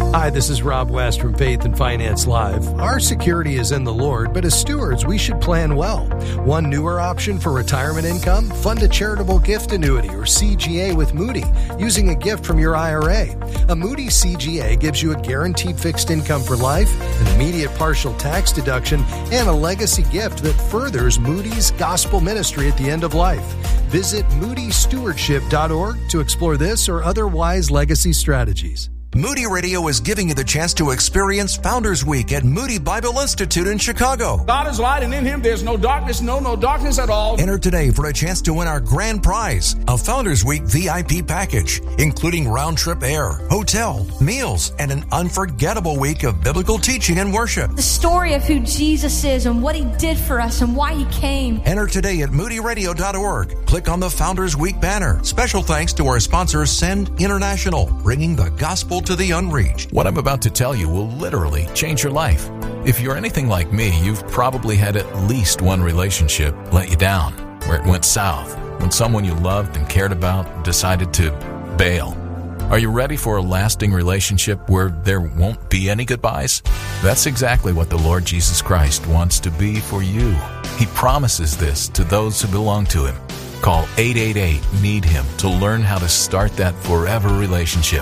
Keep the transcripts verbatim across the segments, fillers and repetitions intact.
Hi, this is Rob West from Faith and Finance Live. Our security is in the Lord, but as stewards, we should plan well. One newer option for retirement income? Fund a charitable gift annuity or C G A with Moody using a gift from your I R A. A Moody C G A gives you a guaranteed fixed income for life, an immediate partial tax deduction, and a legacy gift that furthers Moody's gospel ministry at the end of life. Visit moody stewardship dot org to explore this or other wise legacy strategies. Moody Radio is giving you the chance to experience Founders Week at Moody Bible Institute in Chicago. God is light, and in Him there's no darkness, no, no darkness at all. Enter today for a chance to win our grand prize, a Founders Week V I P package, including round-trip air, hotel, meals, and an unforgettable week of biblical teaching and worship. The story of who Jesus is and what He did for us and why He came. Enter today at moody radio dot org. Click on the Founders Week banner. Special thanks to our sponsor, Send International, bringing the gospel to the unreached. What I'm about to tell you will literally change your life. If you're anything like me, you've probably had at least one relationship let you down, where it went south, when someone you loved and cared about decided to bail. Are you ready for a lasting relationship where there won't be any goodbyes? That's exactly what the Lord Jesus Christ wants to be for you. He promises this to those who belong to Him. Call eight eight eight, need him to learn how to start that forever relationship.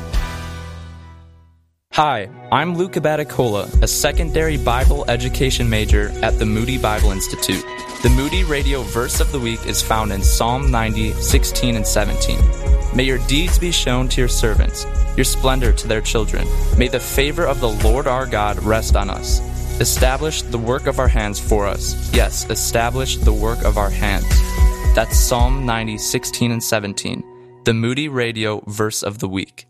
Hi, I'm Luke Abaticola, a secondary Bible education major at the Moody Bible Institute. The Moody Radio Verse of the Week is found in Psalm ninety, sixteen, and seventeen. May your deeds be shown to your servants, your splendor to their children. May the favor of the Lord our God rest on us. Establish the work of our hands for us. Yes, establish the work of our hands. That's Psalm ninety, sixteen, and seventeen. The Moody Radio Verse of the Week.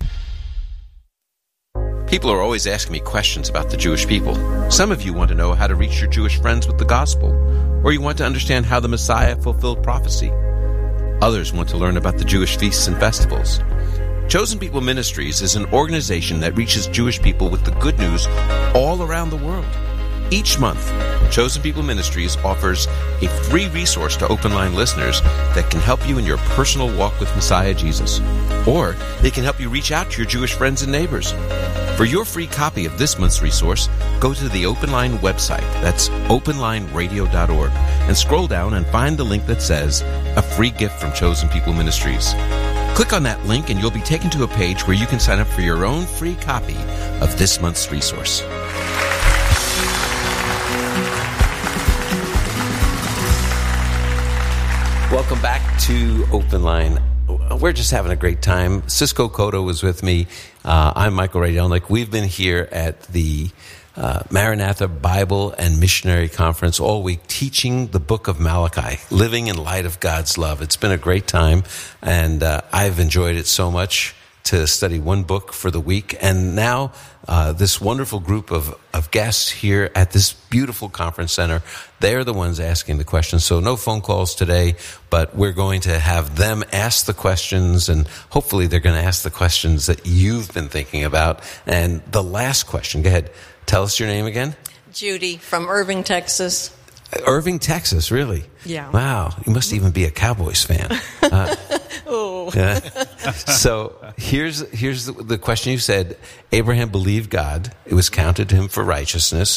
People are always asking me questions about the Jewish people. Some of you want to know how to reach your Jewish friends with the gospel, or you want to understand how the Messiah fulfilled prophecy. Others want to learn about the Jewish feasts and festivals. Chosen People Ministries is an organization that reaches Jewish people with the good news all around the world. Each month, Chosen People Ministries offers a free resource to Open Line listeners that can help you in your personal walk with Messiah Jesus. Or they can help you reach out to your Jewish friends and neighbors. For your free copy of this month's resource, go to the Open Line website. That's open line radio dot org. And scroll down and find the link that says, A Free Gift from Chosen People Ministries. Click on that link and you'll be taken to a page where you can sign up for your own free copy of this month's resource. Welcome back to Open Line. We're just having a great time. Cisco Cotto was with me. Uh, I'm Michael Radelnik. We've been here at the uh, Maranatha Bible and Missionary Conference all week teaching the book of Malachi, living in light of God's love. It's been a great time, and uh, I've enjoyed it so much to study one book for the week. And now uh, this wonderful group of, of guests here at this beautiful conference center, they're the ones asking the questions. So no phone calls today, but we're going to have them ask the questions, and hopefully they're going to ask the questions that you've been thinking about. And the last question, go ahead, tell us your name again. Judy from Irving, Texas. Irving, Texas, really? Yeah. Wow, you must even be a Cowboys fan. Uh, oh. Yeah. So here's here's the, the question. You said Abraham believed God; it was counted to him for righteousness.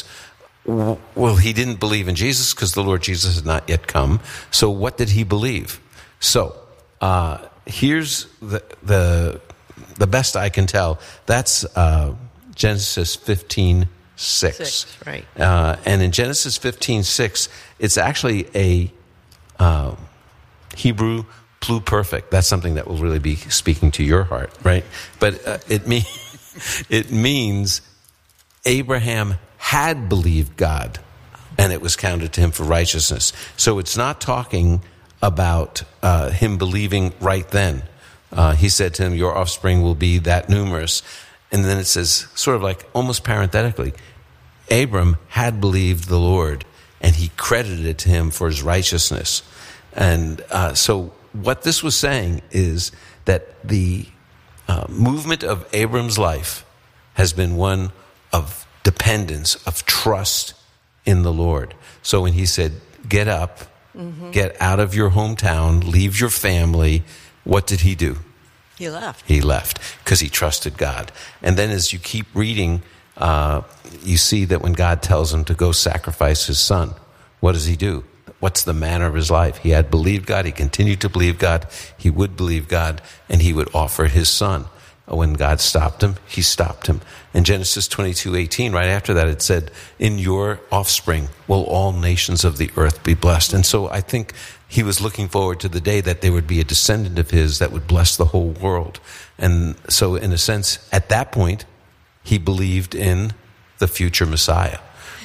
Well, he didn't believe in Jesus because the Lord Jesus had not yet come. So what did he believe? So uh, here's the the the best I can tell. That's uh, Genesis fifteen. Six. Six, right. Uh, and in Genesis fifteen six, it's actually a uh, Hebrew pluperfect. That's something that will really be speaking to your heart, right? But uh, it, mean, it means Abraham had believed God, and it was counted to him for righteousness. So it's not talking about uh, him believing right then. Uh, he said to him, your offspring will be that numerous. And then it says, sort of like almost parenthetically, Abram had believed the Lord, and he credited it to him for his righteousness. And uh, so what this was saying is that the uh, movement of Abram's life has been one of dependence, of trust in the Lord. So when he said, get up, mm-hmm. get out of your hometown, leave your family, what did he do? He left. He left because he trusted God. And then as you keep reading, uh, you see that when God tells him to go sacrifice his son, what does he do? What's the manner of his life? He had believed God. He continued to believe God. He would believe God, and he would offer his son. When God stopped him, he stopped him. In Genesis twenty-two eighteen, right after that, it said, in your offspring will all nations of the earth be blessed. And so I think he was looking forward to the day that there would be a descendant of his that would bless the whole world. And so in a sense, at that point, he believed in the future Messiah.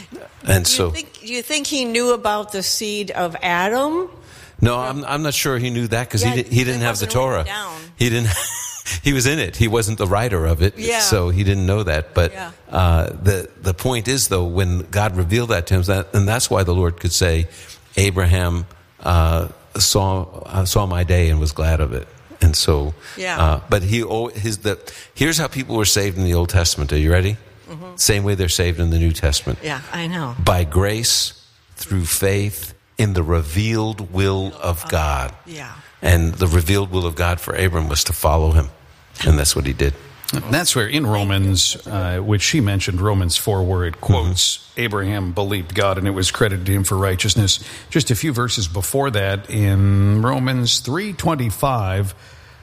And do you so, think, do you think he knew about the seed of Adam? no, I'm I'm not sure he knew that because Yeah, he, di- he didn't it have the wasn't written Torah. down. He didn't. He was in it. He wasn't the writer of it, Yeah. so he didn't know that. But Yeah. uh, the the point is, though, when God revealed that to him, that, and that's why the Lord could say, Abraham uh, saw uh, saw my day and was glad of it. And so, Yeah. uh, but he oh, his the here's how people were saved in the Old Testament. Are you ready? Mm-hmm. Same way they're saved in the New Testament. Yeah, I know. By grace, through faith, in the revealed will of God. Yeah. And the revealed will of God for Abram was to follow him. And that's what he did. That's where in Romans, uh, which she mentioned, Romans four, where it quotes, mm-hmm. Abraham believed God and it was credited to him for righteousness. Just a few verses before that, in Romans three twenty-five,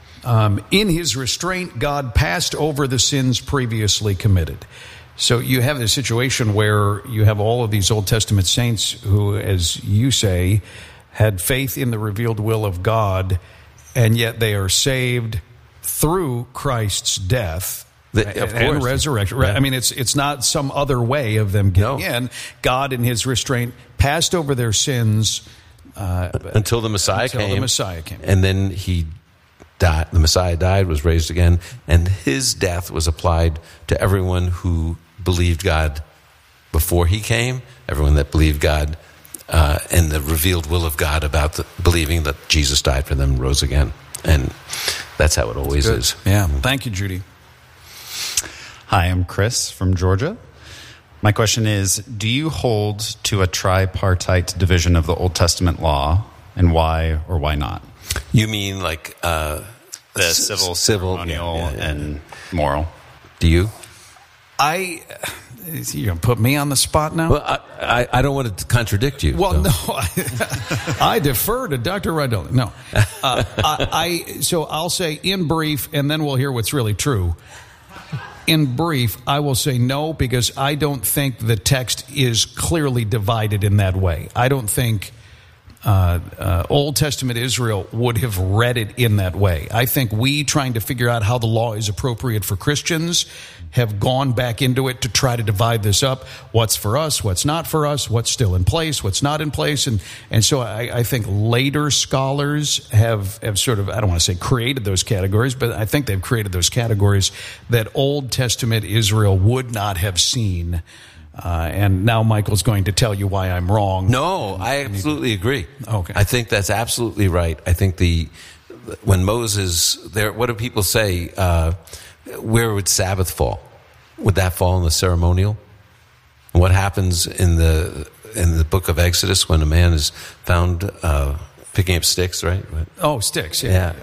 um, in his restraint, God passed over the sins previously committed. So you have this situation where you have all of these Old Testament saints who, as you say, had faith in the revealed will of God, and yet they are saved through Christ's death the, of and course. resurrection. Yeah. I mean, it's it's not some other way of them getting No. in. God, in his restraint, passed over their sins uh, until the Messiah until came. the Messiah came. And then he died. The Messiah died, was raised again, and his death was applied to everyone who believed God before he came, everyone that believed God uh, and the revealed will of God about the, believing that Jesus died for them and rose again. And that's how it always is. Yeah. Thank you, Judy. Hi, I'm Chris from Georgia. My question is, do you hold to a tripartite division of the Old Testament law, and why or why not? You mean like uh, The c- civil, civil, ceremonial, yeah, yeah, yeah. and moral. Do you? I, you're going to put me on the spot now? Well, I, I, I don't want to contradict you. Well, so. no, I, I defer to Doctor Rydell. No, uh, I, I. So I'll say in brief, and then we'll hear what's really true. In brief, I will say no because I don't think the text is clearly divided in that way. I don't think uh, uh, Old Testament Israel would have read it in that way. I think we, trying to figure out how the law is appropriate for Christians, have gone back into it to try to divide this up. What's for us, what's not for us, what's still in place, what's not in place. And and so I, I think later scholars have, have sort of, I don't want to say created those categories, but I think they've created those categories that Old Testament Israel would not have seen. Uh, and now Michael's going to tell you why I'm wrong. No, I absolutely agree. Okay. I think that's absolutely right. I think the when Moses, there, what do people say? Uh, where would Sabbath fall? Would that fall in the ceremonial? What happens in the in the book of Exodus when a man is found uh, picking up sticks, right? Oh, sticks, yeah. Yeah.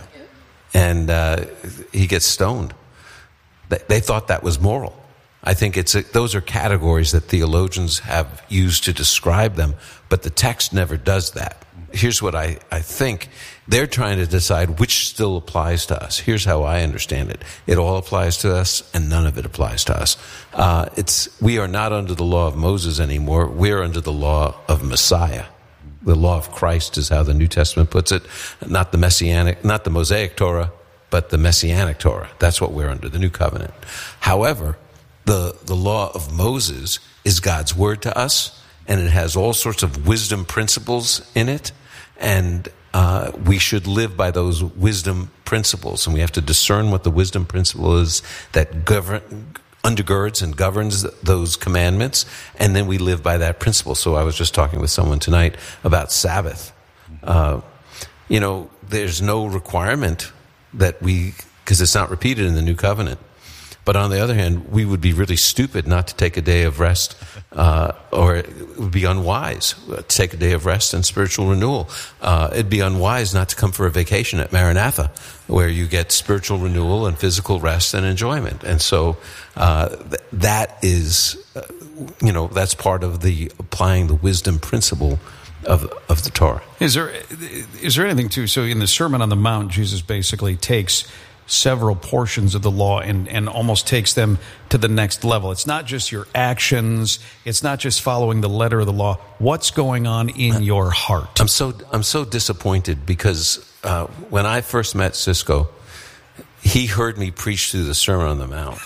And uh, he gets stoned. They, they thought that was moral. I think it's a, those are categories that theologians have used to describe them, but the text never does that. Here's what I, I think. They're trying to decide which still applies to us. Here's how I understand it. It all applies to us, and none of it applies to us. Uh, it's we are not under the law of Moses anymore. We're under the law of Messiah. The law of Christ is how the New Testament puts it. Not the Messianic, not the Mosaic Torah, but the Messianic Torah. That's what we're under, the New Covenant. However, the the law of Moses is God's word to us, and it has all sorts of wisdom principles in it, and uh, we should live by those wisdom principles, and we have to discern what the wisdom principle is that govern, undergirds and governs those commandments, and then we live by that principle. So I was just talking with someone tonight about Sabbath. Uh, you know, there's no requirement that we, because it's not repeated in the New Covenant, But on the other hand, we would be really stupid not to take a day of rest, uh, or it would be unwise to take a day of rest and spiritual renewal. Uh, it'd be unwise not to come for a vacation at Maranatha, where you get spiritual renewal and physical rest and enjoyment. And so uh, th- that is, uh, you know, that's part of the applying the wisdom principle of of the Torah. Is there is there anything too? So in the Sermon on the Mount, Jesus basically takes several portions of the law and, and almost takes them to the next level. It's not just your actions. It's not just following the letter of the law. What's going on in your heart? I'm so I'm so disappointed because uh, when I first met Cisco, he heard me preach through the Sermon on the Mount.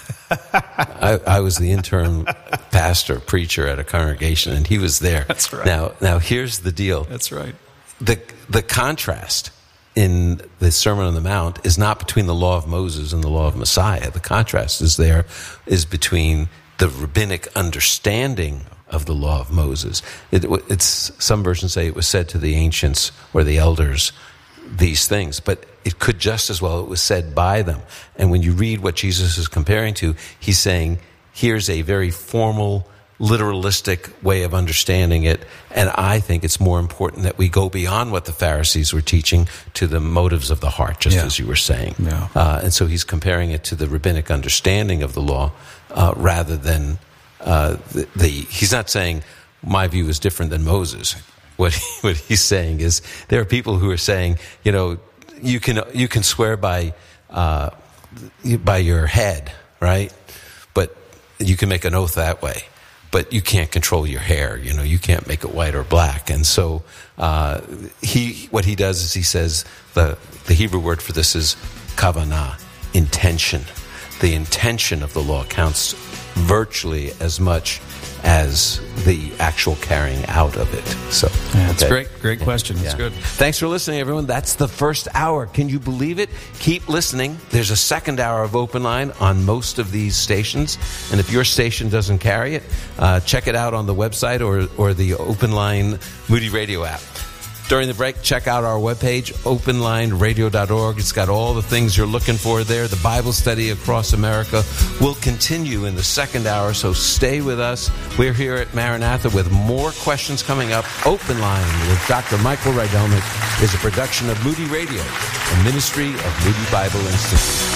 I, I was the interim pastor, preacher at a congregation, and he was there. That's right. Now, now here's the deal. That's right. The the contrast in the Sermon on the Mount is not between the law of Moses and the law of Messiah. The contrast is there is between the rabbinic understanding of the law of Moses. It, it's some versions say it was said to the ancients or the elders these things, but it could just as well it was said by them. And when you read what Jesus is comparing to, he's saying here's a very formal, literalistic way of understanding it, and I think it's more important that we go beyond what the Pharisees were teaching to the motives of the heart, just yeah. as you were saying. Yeah. Uh, and so he's comparing it to the rabbinic understanding of the law, uh, rather than uh, the, the. He's not saying my view is different than Moses. What he, what he's saying is there are people who are saying, you know, you can you can swear by uh, by your head, right? But you can make an oath that way. But you can't control your hair, you know, you can't make it white or black. And so uh, he, what he does is he says, the, the Hebrew word for this is kavanah, intention. The intention of the law counts virtually as much as the actual carrying out of it. So yeah, that's okay. great. Great question. That's yeah. good. Thanks for listening, everyone. That's the first hour. Can you believe it? Keep listening. There's a second hour of Open Line on most of these stations. And if your station doesn't carry it, uh, check it out on the website or, or the Open Line Moody Radio app. During the break, check out our webpage, open line radio dot org. It's got all the things you're looking for there. The Bible study across America will continue in the second hour, so stay with us. We're here at Maranatha with more questions coming up. Open Line with Doctor Michael Rydelnik is a production of Moody Radio, a ministry of Moody Bible Institute.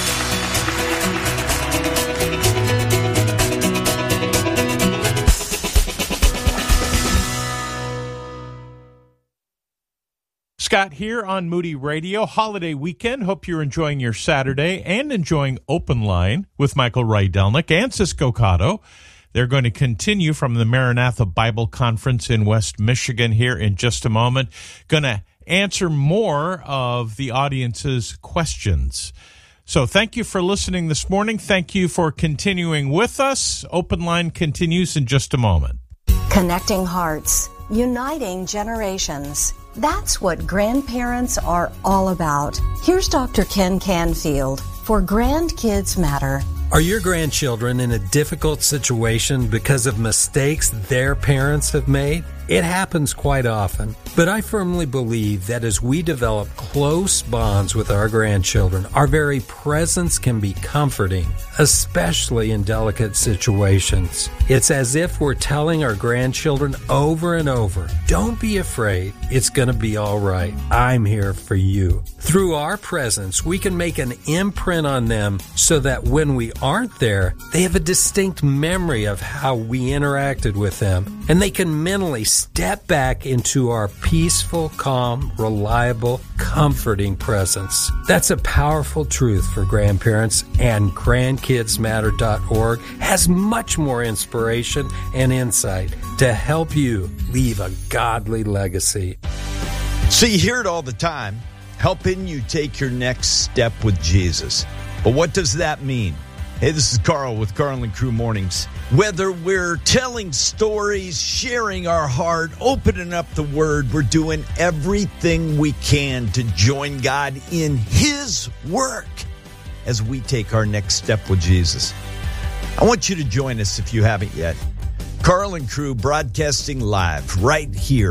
Scott here on Moody Radio. Holiday weekend. Hope you're enjoying your Saturday and enjoying Open Line with Michael Rydelnik and Cisco Cotto. They're going to continue from the Maranatha Bible Conference in West Michigan here in just a moment. Going to answer more of the audience's questions. So thank you for listening this morning. Thank you for continuing with us. Open Line continues in just a moment. Connecting hearts, uniting generations. That's what grandparents are all about. Here's Doctor Ken Canfield for Grandkids Matter. Are your grandchildren in a difficult situation because of mistakes their parents have made? It happens quite often, but I firmly believe that as we develop close bonds with our grandchildren, our very presence can be comforting, especially in delicate situations. It's as if we're telling our grandchildren over and over, don't be afraid, it's going to be all right. I'm here for you. Through our presence, we can make an imprint on them so that when we aren't there, they have a distinct memory of how we interacted with them, and they can mentally step back into our peaceful, calm, reliable, comforting presence. That's a powerful truth for grandparents, and grandkids matter dot org has much more inspiration and insight to help you leave a godly legacy. So you hear it all the time, helping you take your next step with Jesus. But what does that mean? Hey, this is Carl with Carl and Crew Mornings. Whether we're telling stories, sharing our heart, opening up the Word, we're doing everything we can to join God in His work as we take our next step with Jesus. I want you to join us if you haven't yet. Carl and Crew broadcasting live right here